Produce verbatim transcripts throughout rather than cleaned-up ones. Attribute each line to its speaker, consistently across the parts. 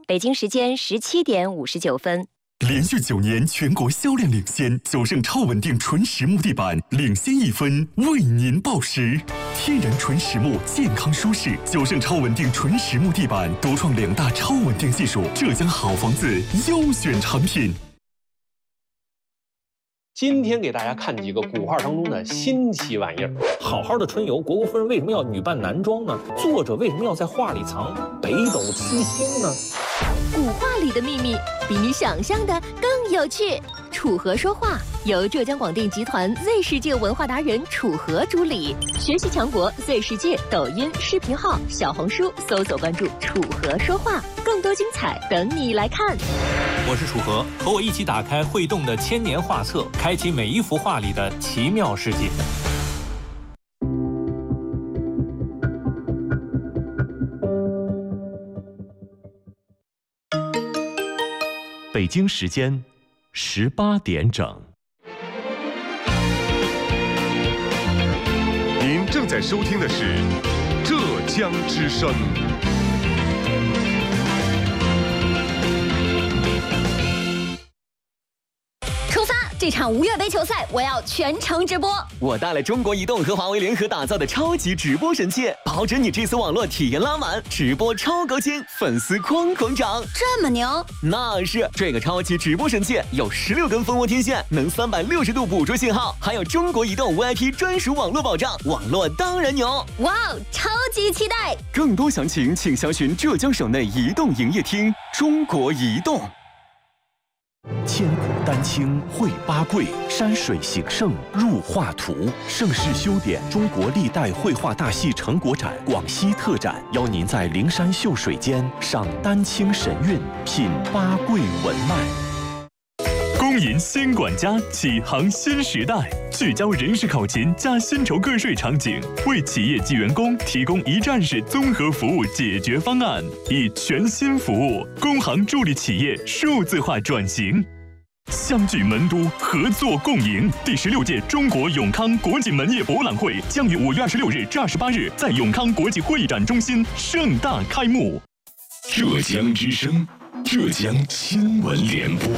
Speaker 1: 北京时间十七点五十九分。
Speaker 2: 连续九年全国销量领先，九盛超稳定纯实木地板领先一分，为您报时。天然纯实木，健康舒适。九盛超稳定纯实木地板独创两大超稳定技术，浙江好房子优选产品。
Speaker 3: 今天给大家看几个古画当中的新奇玩意儿。
Speaker 4: 好好的春游，虢国夫人为什么要女扮男装呢？作者为什么要在画里藏北斗七星呢？
Speaker 5: 古画里的秘密比你想象的更有趣。楚河说话由浙江广电集团 Z 世界文化达人楚河主理，学习强国 Z 世界抖音、视频号、小红书搜索关注楚河说话，更多精彩等你来看。
Speaker 4: 我是楚河，和我一起打开会动的千年画册，开启每一幅画里的奇妙世界。
Speaker 6: 北京时间十八点整。
Speaker 7: 您正在收听的是浙江之声。
Speaker 5: 这场无越杯球赛，我要全程直播。
Speaker 8: 我带了中国移动和华为联合打造的超级直播神器，保准你这次网络体验拉满，直播超高清，粉丝哐哐涨。
Speaker 5: 这么牛？
Speaker 8: 那是，这个超级直播神器有十六根蜂窝天线，能三百六十度捕捉信号，还有中国移动 V I P 专属网络保障，网络当然牛。
Speaker 5: 哇哦，超级期待！
Speaker 8: 更多详情请详询浙江省内移动营业厅。中国移动。
Speaker 6: 千古丹青绘八桂，山水形胜入画图。盛世修典中国历代绘画大戏成果展广西特展，邀您在灵山秀水间赏丹青神韵，品八桂文脉。
Speaker 2: 公银新管家启航新时代，聚焦人事考勤加薪酬个税场景，为企业及员工提供一站式综合服务解决方案，以全新服务工行助力企业数字化转型。相聚门都，合作共赢。第十六届中国永康国际门业博览会将于五月二十六日至二十八日在永康国际会议展中心盛大开幕。
Speaker 7: 浙江之声，浙江新闻联播。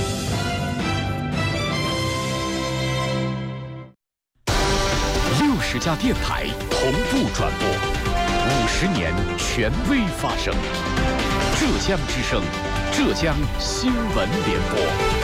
Speaker 9: 六十家电台同步转播，五十年权威发声。浙江之声，浙江新闻联播。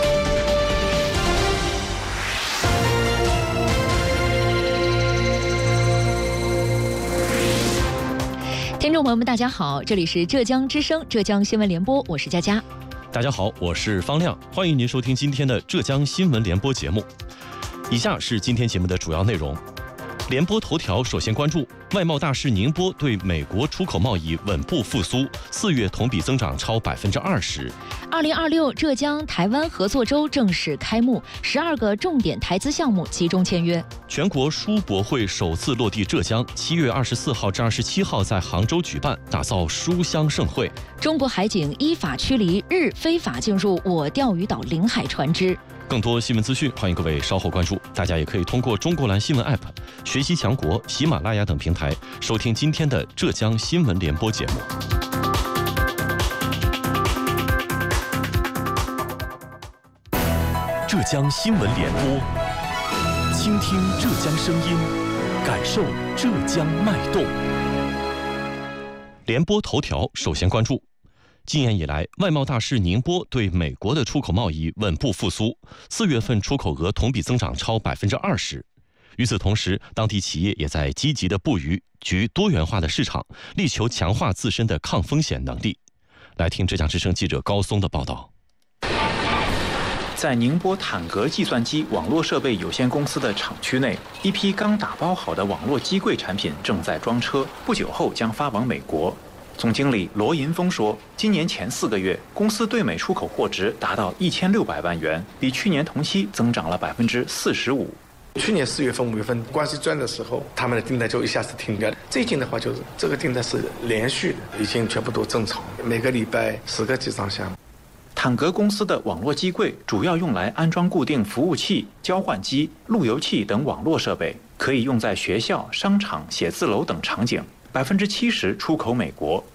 Speaker 10: 听众朋友们，大家好，这里是浙江之声浙江新闻联播，我是佳佳。
Speaker 11: 大家好，我是方亮，欢迎您收听今天的浙江新闻联播节目。以下是今天节目的主要内容。联播头条首先关注外贸大师宁波对美国出口贸易稳步复苏，四月同比增长超百分之二十。
Speaker 10: 二零二六浙江台湾合作周正式开幕，十二个重点台资项目集中签约。
Speaker 11: 全国书博会首次落地浙江，七月二十四号至二十七号在杭州举办，打造书香盛会。
Speaker 10: 中国海警依法驱离日非法进入我钓鱼岛领海船只。
Speaker 11: 更多新闻资讯，欢迎各位稍后关注。大家也可以通过中国蓝新闻 App、学习强国、喜马拉雅等平台收听今天的浙江新闻联播节目。
Speaker 6: 浙江新闻联播，倾听浙江声音，感受浙江脉动。
Speaker 11: 联播头条首先关注。今年以来，外贸大师宁波对美国的出口贸易稳步复苏，四月份出口额同比增长超百分之二十。与此同时，当地企业也在积极的布局多元化的市场，力求强化自身的抗风险能力。来听浙江之声记者高松的报道。
Speaker 12: 在宁波坦格计算机网络设备有限公司的厂区内，一批刚打包好的网络机柜产品正在装车，不久后将发往美国。总经理罗银峰说，今年前四个月，公司对美出口货值达到一千六百万元，比去年同期增长了百分之四十五。
Speaker 13: 去年四月份、五月份关税战的时候，他们的订单就一下子停掉了。最近的话，就是这个订单是连续的，已经全部都正常，每个礼拜十个集装箱。
Speaker 12: 坦格公司的网络机柜主要用来安装固定服务器、交换机、路由器等网络设备，可以用在学校、商场、写字楼等场景。百分之七十出口美国。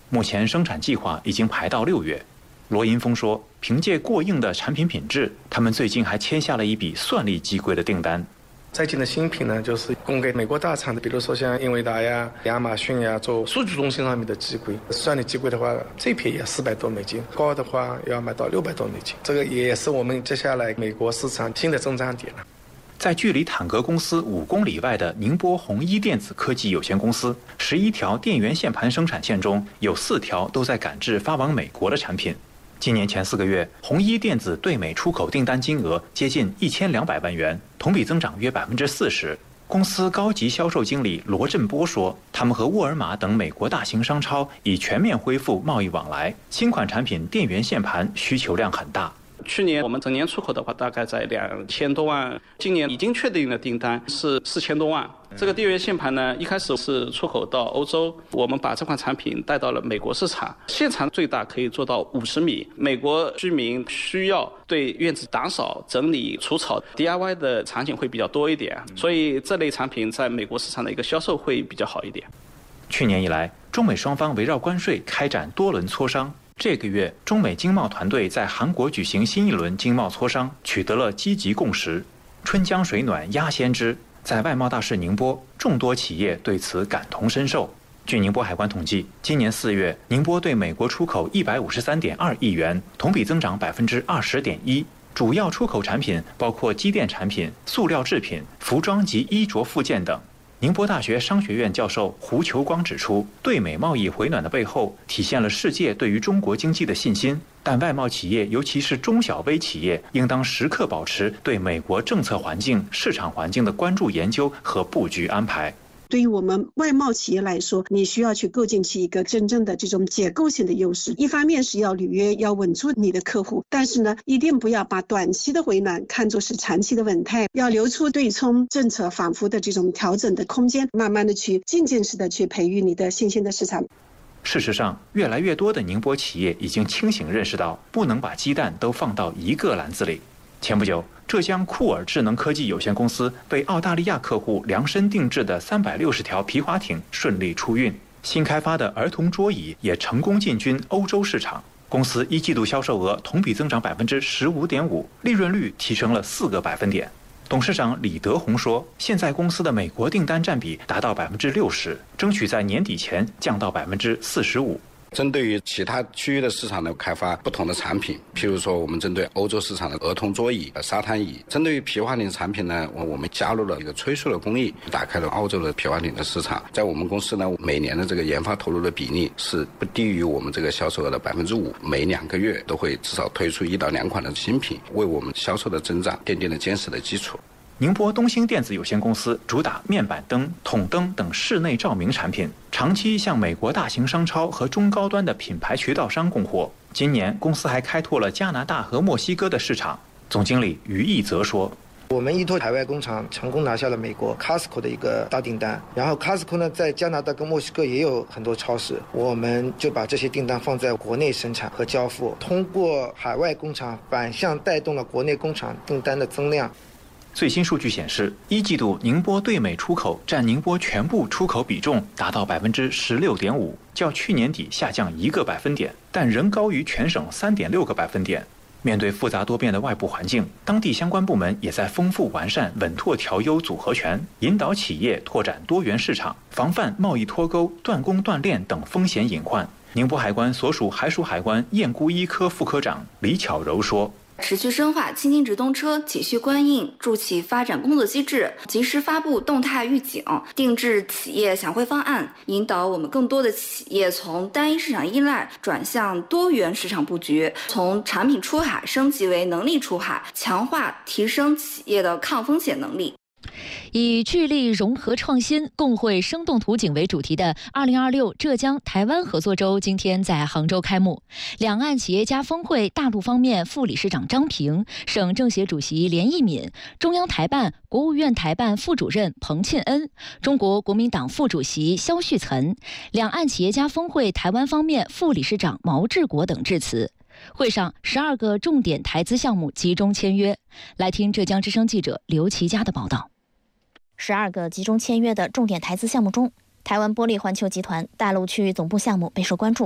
Speaker 12: 目前生产计划已经排到六月。罗银峰说，凭借过硬的产品品质，他们最近还签下了一笔算力机柜的订单。
Speaker 13: 最近的新品呢，就是供给美国大厂的，比如说像英伟达呀、亚马逊呀，做数据中心上面的机柜。算力机柜的话，最便宜要四百多美金，高的话要卖到六百多美金。这个也是我们接下来美国市场新的增长点了。
Speaker 12: 在距离坦格公司五公里外的宁波红一电子科技有限公司，十一条电源线盘生产线中有四条都在赶制发往美国的产品。今年前四个月，红一电子对美出口订单金额接近一千两百万元，同比增长约百分之四十。公司高级销售经理罗振波说，他们和沃尔玛等美国大型商超已全面恢复贸易往来，新款产品电源线盘需求量很大。
Speaker 14: 去年我们整年出口的话，大概在两千多万，今年已经确定的订单是四千多万。这个电源线盘呢，一开始是出口到欧洲，我们把这款产品带到了美国市场，现场最大可以做到五十米。美国居民需要对院子打扫、整理、除草 D I Y 的场景会比较多一点，所以这类产品在美国市场的一个销售会比较好一点。
Speaker 12: 去年以来，中美双方围绕关税开展多轮磋商。这个月，中美经贸团队在韩国举行新一轮经贸磋商，取得了积极共识。春江水暖鸭先知，在外贸大使宁波，众多企业对此感同身受。据宁波海关统计，今年四月，宁波对美国出口一百五十三点二亿元，同比增长百分之二十点一。主要出口产品包括机电产品、塑料制品、服装及衣着附件等。宁波大学商学院教授胡求光指出，对美贸易回暖的背后，体现了世界对于中国经济的信心。但外贸企业，尤其是中小微企业，应当时刻保持对美国政策环境、市场环境的关注研究和布局安排。
Speaker 15: 对于我们外贸企业来说，你需要去构建起一个真正的这种结构性的优势。一方面是要履约，要稳住你的客户，但是呢，一定不要把短期的回暖看作是长期的稳态，要留出对冲政策反复的这种调整的空间，慢慢的去渐进式的去培育你的新兴的市场。
Speaker 12: 事实上，越来越多的宁波企业已经清醒认识到，不能把鸡蛋都放到一个篮子里。前不久，浙江酷尔智能科技有限公司为澳大利亚客户量身定制的三百六十条皮划艇顺利出运，新开发的儿童桌椅也成功进军欧洲市场。公司一季度销售额同比增长百分之十五点五，利润率提升了四个百分点。董事长李德宏说，现在公司的美国订单占比达到百分之六十，争取在年底前降到百分之四十五。
Speaker 16: 针对于其他区域的市场呢，开发不同的产品，譬如说我们针对欧洲市场的儿童桌椅、沙滩椅；针对于皮划艇产品呢，我们加入了一个吹塑的工艺，打开了澳洲的皮划艇的市场。在我们公司呢，每年的这个研发投入的比例是不低于我们这个销售额的百分之五，每两个月都会至少推出一到两款的新品，为我们销售的增长奠定了坚实的基础。
Speaker 12: 宁波东兴电子有限公司主打面板灯、筒灯等室内照明产品，长期向美国大型商超和中高端的品牌渠道商供货。今年，公司还开拓了加拿大和墨西哥的市场。总经理于义则说，
Speaker 17: 我们依托海外工厂成功拿下了美国 Costco 的一个大订单，然后 Costco 呢在加拿大跟墨西哥也有很多超市，我们就把这些订单放在国内生产和交付，通过海外工厂反向带动了国内工厂订单的增量。
Speaker 12: 最新数据显示，一季度宁波对美出口占宁波全部出口比重达到百分之十六点五，较去年底下降一个百分点，但仍高于全省三点六个百分点。面对复杂多变的外部环境，当地相关部门也在丰富完善稳妥调优组合拳，引导企业拓展多元市场，防范贸易脱钩、断供断链等风险隐患。宁波海关所属海属海关燕姑一科副科长李巧柔说，
Speaker 18: 持续深化轻型直通车体恤关应助企发展工作机制，及时发布动态预警，定制企业响会方案，引导我们更多的企业从单一市场依赖转向多元市场布局，从产品出海升级为能力出海，强化提升企业的抗风险能力。
Speaker 10: 以聚力融合创新、共绘生动图景为主题的二零二六浙江台湾合作周今天在杭州开幕。两岸企业家峰会大陆方面副理事长张平、省政协主席连奕敏、中央台办、国务院台办副主任彭庆恩、中国国民党副主席肖旭岑、两岸企业家峰会台湾方面副理事长毛志国等致辞。会上，十二个重点台资项目集中签约。来听浙江之声记者刘其佳的报道。
Speaker 19: 十二个集中签约的重点台资项目中，台湾玻璃环球集团大陆区域总部项目备受关注。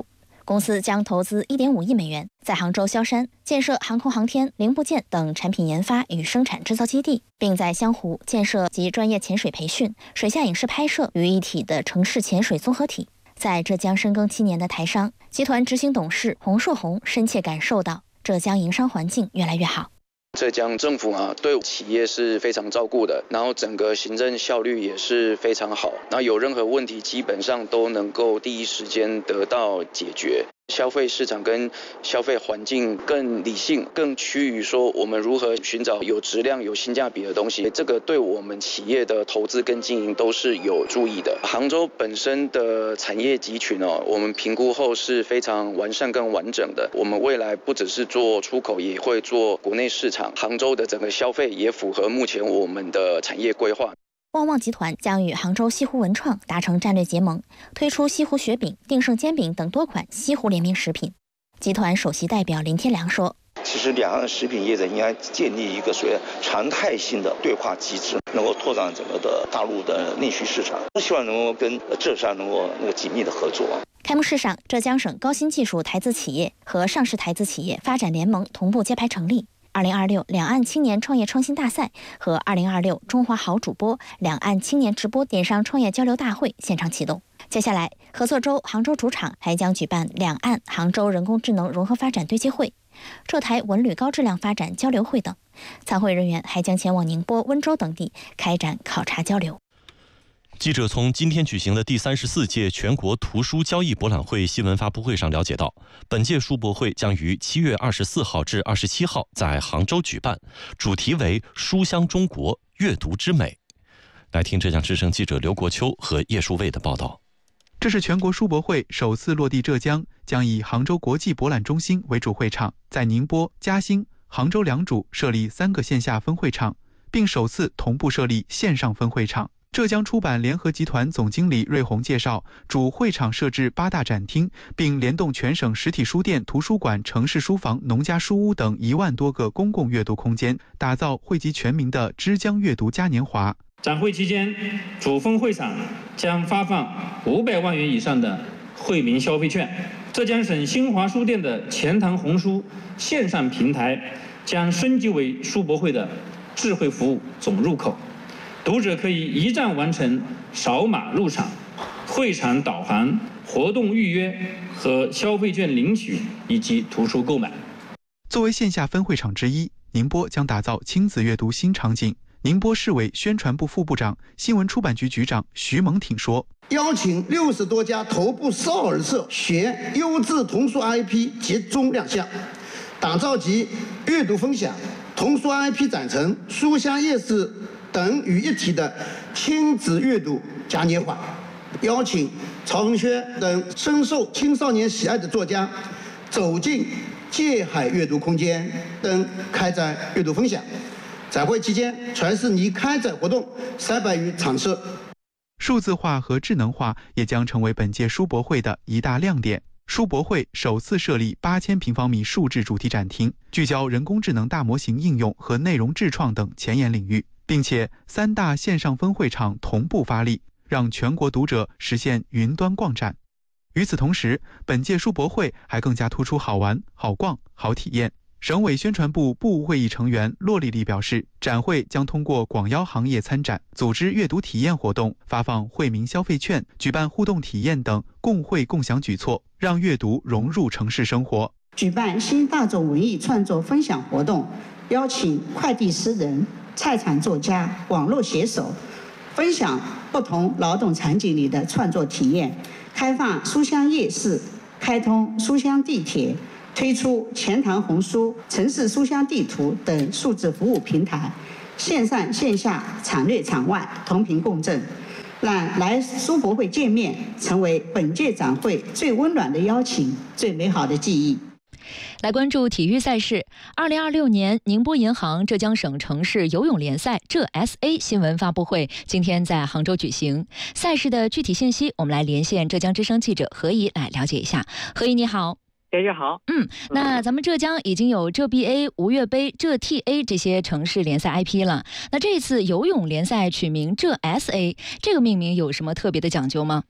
Speaker 19: 公司将投资 一点五亿美元，在杭州萧山建设航空航天、零部件等产品研发与生产制造基地，并在湘湖建设集专业潜水培训、水下影视拍摄于一体的城市潜水综合体。在浙江深耕七年的台商集团执行董事洪硕红深切感受到，浙江营商环境越来越好。
Speaker 20: 浙江政府啊，对企业是非常照顾的，然后整个行政效率也是非常好，然后有任何问题基本上都能够第一时间得到解决。消费市场跟消费环境更理性，更趋于说我们如何寻找有质量、有性价比的东西，这个对我们企业的投资跟经营都是有注意的。杭州本身的产业集群哦，我们评估后是非常完善跟完整的。我们未来不只是做出口，也会做国内市场。杭州的整个消费也符合目前我们的产业规划。
Speaker 19: 旺旺集团将与杭州西湖文创达成战略结盟，推出西湖雪饼、定胜煎饼等多款西湖联名食品。集团首席代表林天良说：“
Speaker 21: 其实两岸食品业者应该建立一个所谓常态性的对话机制，能够拓展整个的大陆的内需市场。希望能够跟浙商能够那个紧密的合作。”
Speaker 19: 开幕式上，浙江省高新技术台资企业和上市台资企业发展联盟同步揭牌成立。二零二六两岸青年创业创新大赛和二零二六中华好主播两岸青年直播电商创业交流大会现场启动。接下来，合作州杭州主场还将举办两岸杭州人工智能融合发展对接会、浙台文旅高质量发展交流会等。参会人员还将前往宁波、温州等地开展考察交流。
Speaker 11: 记者从今天举行的第三十四届全国图书交易博览会新闻发布会上了解到，本届书博会将于七月二十四号至二十七号在杭州举办，主题为“书香中国，阅读之美”。来听浙江之声记者刘国秋和叶淑卫的报道。
Speaker 22: 这是全国书博会首次落地浙江，将以杭州国际博览中心为主会场，在宁波、嘉兴、杭州两主设立三个线下分会场，并首次同步设立线上分会场。浙江出版联合集团总经理瑞红介绍，主会场设置八大展厅，并联动全省实体书店、图书馆、城市书房、农家书屋等一万多个公共阅读空间，打造惠及全民的之江阅读嘉年华。
Speaker 23: 展会期间，主分会场将发放五百万元以上的惠民消费券。浙江省新华书店的钱塘红书线上平台将升级为书博会的智慧服务总入口。读者可以一站完成扫码入场、会场导航、活动预约和消费券领取以及图书购买。
Speaker 22: 作为线下分会场之一，宁波将打造亲子阅读新场景。宁波市委宣传部副部长、新闻出版局局长徐蒙挺说：“
Speaker 24: 邀请六十多家头部少儿社学优质童书 I P 集中亮相，打造集阅读分享、童书 I P 展陈、书香夜市等于一体的亲子阅读嘉年华，邀请曹文轩等深受青少年喜爱的作家走进界海阅读空间等开展阅读分享。展会期间，全市拟开展活动三百余场次。
Speaker 22: 数字化和智能化也将成为本届书博会的一大亮点。书博会首次设立八千平方米数字主题展厅，聚焦人工智能大模型应用和内容智创等前沿领域，并且三大线上分会场同步发力，让全国读者实现云端逛展。与此同时，本届书博会还更加突出好玩、好逛、好体验。省委宣传部部务会议成员骆丽丽表示，展会将通过广邀行业参展、组织阅读体验活动、发放惠民消费券、举办互动体验等共惠共享举措，让阅读融入城市生活。
Speaker 25: 举办新大众文艺创作分享活动，邀请快递诗人、菜场作家、网络写手分享不同劳动场景里的创作体验，开放书香夜市，开通书香地铁，推出钱塘红书、城市书香地图等数字服务平台，线上线下场内场外同频共振，让来书博会见面成为本届展会最温暖的邀请，最美好的记忆。
Speaker 10: 来关注体育赛事。二零二六年宁波银行浙江省城市游泳联赛浙 S A 新闻发布会今天在杭州举行。赛事的具体信息，我们来连线浙江之声记者何怡来了解一下。何怡你好。
Speaker 26: 大家好。
Speaker 10: 嗯，那咱们浙江已经有浙 B A、吴越杯、浙 T A 这些城市联赛 I P 了。那这次游泳联赛取名浙 S A， 这个命名有什么特别的讲究吗？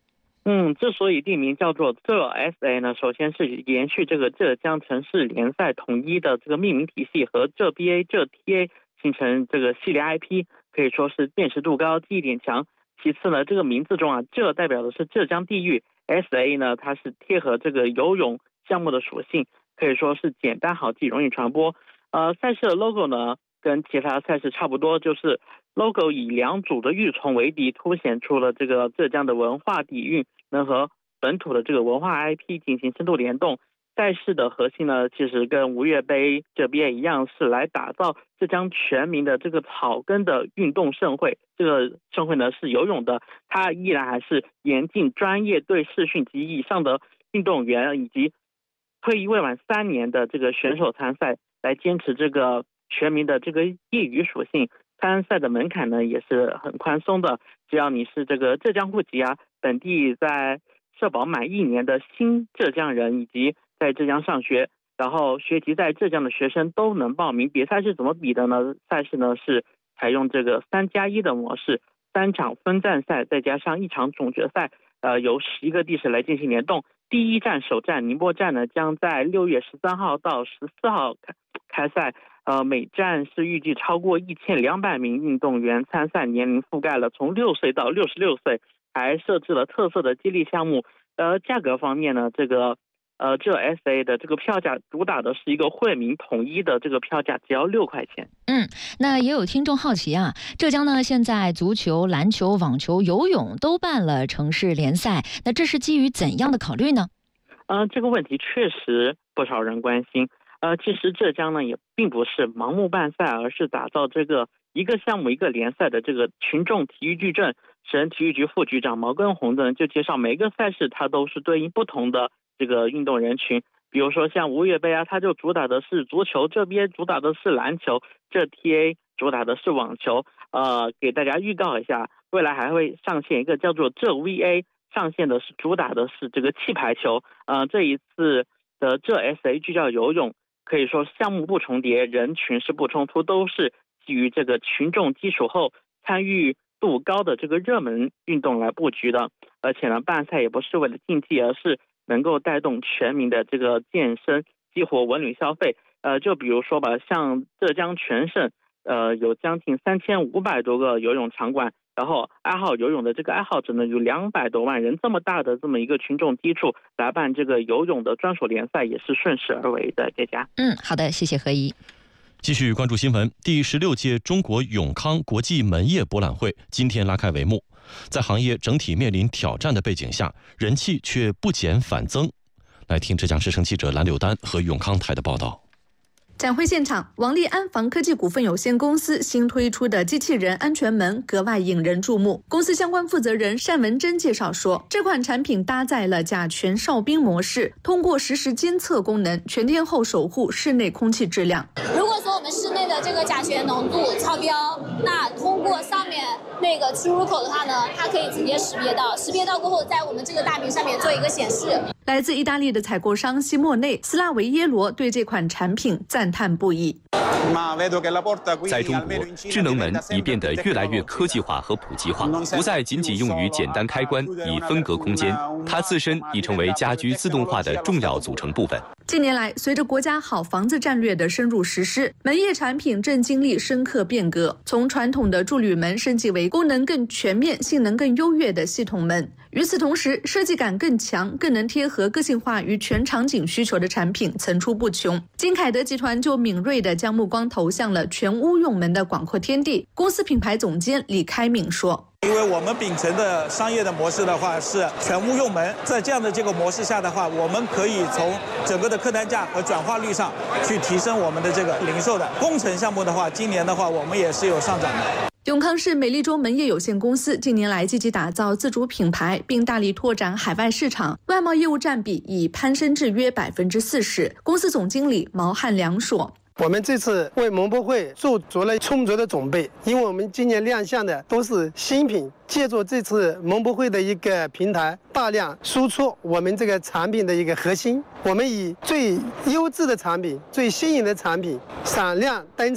Speaker 1: 嗯，之所以地名叫做浙 S A 呢，首先是延续这个浙江城市联赛统一的这个命名体系，和浙 B A、浙 T A 形成这个系列 I P， 可以说是辨识度高、记忆点强。其次呢，这个名字中啊，浙代表的是浙江地域 ，S A 呢它是贴合这个游泳项目的属性，可以说是简单好记、容易传播。呃，赛事的 logo 呢跟其他赛事差不多，就是 logo 以两组的玉琮为敌，凸显出了这个浙江的文化底蕴，能和本土的这个文化 I P 进行深度联动。赛事的核心呢，其实跟吴越杯这边一样，是来打造浙江全民的这个草根的运动盛会。这个盛会呢是游泳的，它依然还是严禁专业队试训及以上的运动员以及退役未满三年的这个选手参赛，来坚持这个全民的这个业余属性。参赛的门槛呢也是很宽松的，只要你是这个浙江户籍啊，本地在社保满一年的新浙江人，以及在浙江上学，然后学籍在浙江的学生都能报名。比赛是怎么比的呢？赛事呢是采用这个三加一的模式，三场分站赛再加上一场总决赛，呃，由十一个地市来进行联动。第一站首站宁波站呢将在六月十三号到十四号开开赛，呃，每站是预计超过一千两百名运动员参赛，年龄覆盖了从六岁到六十六岁，还设置了特色的接力项目。呃，价格方面呢，这个呃浙 S A 的这个票价主打的是一个惠民统一的这个票价，只要六块钱。
Speaker 10: 嗯，那也有听众好奇啊，浙江呢现在足球、篮球、网球、游泳都办了城市联赛，那这是基于怎样的考虑呢？
Speaker 1: 呃，这个问题确实不少人关心。呃，其实浙江呢也并不是盲目办赛，而是打造这个一个项目一个联赛的这个群众体育矩阵。省体育局副局长毛根红呢就介绍，每个赛事它都是对应不同的这个运动人群。比如说像吴越杯啊，它就主打的是足球，这边主打的是篮球，这 T A 主打的是网球。呃，给大家预告一下，未来还会上线一个叫做这 V A， 上线的是主打的是这个气排球。呃，这一次的这 S A 聚焦游泳，可以说项目不重叠，人群是不冲突，都是基于这个群众基础后参与度高的这个热门运动来布局的。而且呢，办赛也不是为了竞技，而是能够带动全民的这个健身，激活文旅消费。呃，就比如说吧，像浙江全省，呃，有将近三千五百多个游泳场馆，然后爱好游泳的这个爱好者呢有两百多万人，这么大的这么一个群众基础来办这个游泳的专属联赛，也是顺势而为的。这家，
Speaker 10: 嗯，好的，谢谢何怡。
Speaker 11: 继续关注新闻，第十六届中国永康国际门业博览会今天拉开帷幕。在行业整体面临挑战的背景下，人气却不减反增。来听浙江之声记者蓝柳丹和永康台的报道。
Speaker 3: 展会现场，王利安防科技股份有限公司新推出的机器人安全门格外引人注目。公司相关负责人单文珍介绍说，这款产品搭载了甲醛哨兵模式，通过实时监测功能，全天候守护室内空气质量。
Speaker 4: 如果说我们室内的这个甲醛浓度超标，那通过上面那个出入口的话呢，它可以直接识别到，识别到过后，在我们这个大屏上面做一个显示。
Speaker 3: 来自意大利的采购商西莫内·斯拉维耶罗对这款产品赞叹不已。
Speaker 5: 在中国，智能门已变得越来越科技化和普及化，不再仅仅用于简单开关以分隔空间，它自身已成为家居自动化的重要组成部分。
Speaker 3: 近年来，随着国家好房子战略的深入实施，门业产品正经历深刻变革，从传统的铸铝门升级为功能更全面、性能更优越的系统门。与此同时，设计感更强、更能贴合个性化与全场景需求的产品层出不穷。金凯德集团就敏锐地将目光投向了全屋用门的广阔天地。公司品牌总监李开敏说，
Speaker 8: 因为我们秉承的商业的模式的话是全屋用门，在这样的这个模式下的话，我们可以从整个的客单价和转化率上去提升我们的这个零售的工程项目的话，今年的话我们也是有上涨的。
Speaker 3: 永康市美丽洲门业有限公司近年来积极打造自主品牌，并大力拓展海外市场，外贸业务占比已攀升至约百分之四十。公司总经理毛汉良说，
Speaker 24: 我们这次为盟博会做足了充足的准备，因为我们今年亮相的都是新品，借助这次盟博会的一个平台，大量输出我们这个产品的一个核心，我们以最优质的产品、最新颖的产品闪亮登场。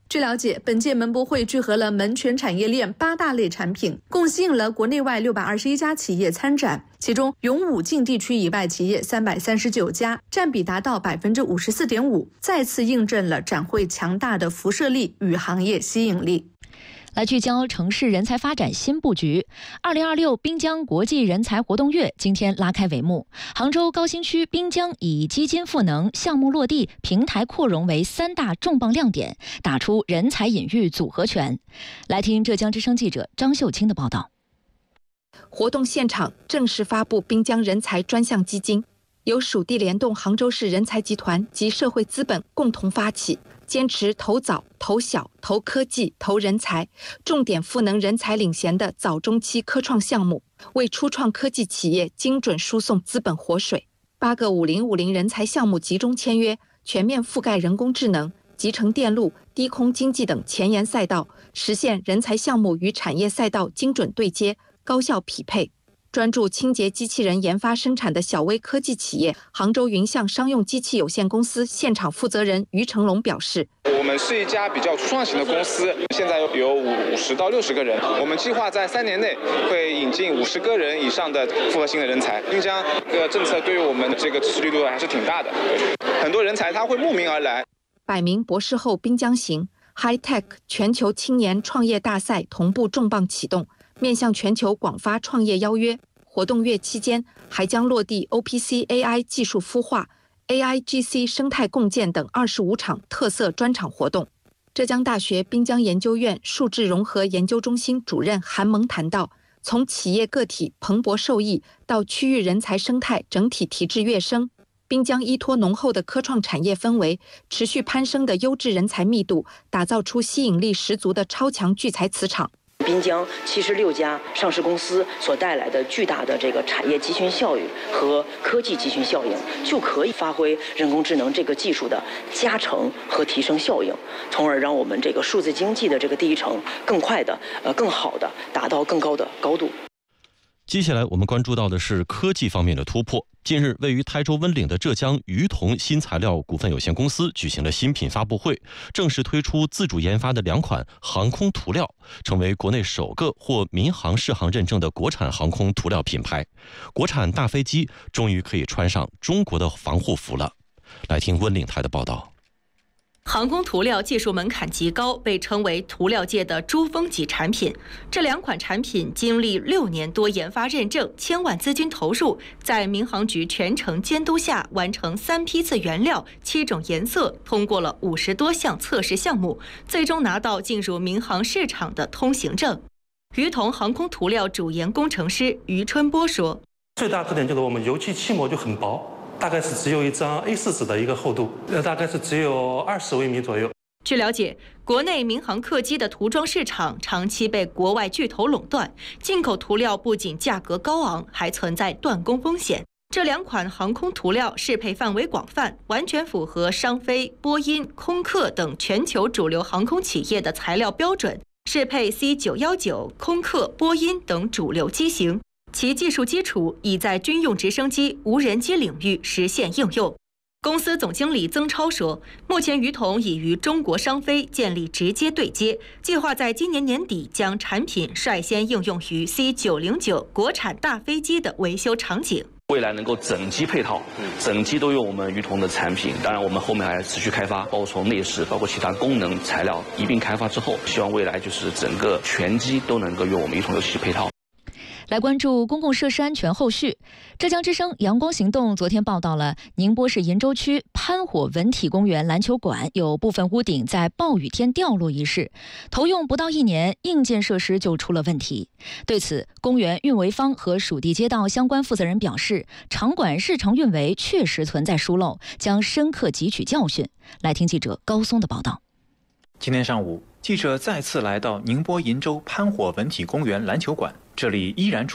Speaker 3: 据了解，本届门博会聚合了门全产业链八大类产品，共吸引了国内外六百二十一家企业参展，其中永武晋地区以外企业三百三十九家，占比达到百分之五十四点五，再次印证了展会强大的辐射力与行业吸引力。
Speaker 10: 来聚焦城市人才发展新布局。二零二六滨江国际人才活动月今天拉开帷幕，杭州高新区滨江以基金赋能、项目落地、平台扩容为三大重磅亮点，打出人才引育组合拳。来听浙江之声记者张秀清的报道。
Speaker 2: 活动现场正式发布滨江人才专项基金，由属地联动杭州市人才集团及社会资本共同发起，坚持投早、投小、投科技、投人才，重点赋能人才领衔的早中期科创项目，为初创科技企业精准输送资本活水。八个五零五零人才项目集中签约，全面覆盖人工智能、集成电路、低空经济等前沿赛道，实现人才项目与产业赛道精准对接、高效匹配。专注清洁机器人研发生产的小微科技企业杭州云象商用机器有限公司现场负责人于成龙表示，
Speaker 6: 我们是一家比较初创型的公司，现在有五十到六十个人，我们计划在三年内会引进五十个人以上的复合型的人才。滨江这个政策对于我们这个支持力度还是挺大的，很多人才他会慕名而来。
Speaker 2: 百名博士后滨江行 High Tech 全球青年创业大赛同步重磅启动，面向全球广发创业邀约。活动月期间还将落地 O P C A I 技术孵化、A I G C 生态共建等二十五场特色专场活动。浙江大学滨江研究院数字融合研究中心主任韩萌谈到，从企业个体蓬勃受益到区域人才生态整体提质跃升，滨江依托浓厚的科创产业氛围、持续攀升的优质人才密度，打造出吸引力十足的超强聚才磁场。
Speaker 7: 滨江七十六家上市公司所带来的巨大的这个产业集群效应和科技集群效应，就可以发挥人工智能这个技术的加成和提升效应，从而让我们这个数字经济的这个第一层更快的、呃更好的达到更高的高度。
Speaker 11: 接下来我们关注到的是科技方面的突破。近日，位于台州温岭的浙江余同新材料股份有限公司举行了新品发布会，正式推出自主研发的两款航空涂料，成为国内首个获民航适航认证的国产航空涂料品牌。国产大飞机终于可以穿上中国的防护服了。来听温岭台的报道。
Speaker 9: 航空涂料技术门槛极高，被称为涂料界的珠峰级产品。这两款产品经历六年多研发认证，千万资金投入，在民航局全程监督下，完成三批次原料、七种颜色，通过了五十多项测试项目，最终拿到进入民航市场的通行证。余同航空涂料主研工程师于春波说：“
Speaker 13: 最大特点就是我们油漆漆膜就很薄。”大概是只有一张 A 四 纸的一个厚度，呃，大概是只有二十微米左右。
Speaker 9: 据了解，国内民航客机的涂装市场长期被国外巨头垄断，进口涂料不仅价格高昂，还存在断供风险。这两款航空涂料适配范围广泛，完全符合商飞、波音、空客等全球主流航空企业的材料标准，适配 C 九一九、空客、波音等主流机型。其技术基础已在军用直升机、无人机领域实现应用。公司总经理曾超说，目前余同已与中国商飞建立直接对接，计划在今年年底将产品率先应用于 C 九零九 国产大飞机的维修场景。
Speaker 26: 未来能够整机配套，整机都用我们余同的产品。当然，我们后面还持续开发，包括从内饰，包括其他功能材料一并开发之后，希望未来就是整个全机都能够用我们余同油漆配套。
Speaker 10: 来关注公共设施安全后续。浙江之声阳光行动昨天报道了宁波市鄞州区潘火文体公园篮球馆有部分屋顶在暴雨天掉落一事，投用不到一年，硬件设施就出了问题。对此，公园运维方和属地街道相关负责人表示，场馆日常运维确实存在疏漏，将深刻汲取教训。来听记者高松的报道。
Speaker 12: 今天上午，记者再次来到宁波鄞州潘火文体公园篮球馆，这里依然处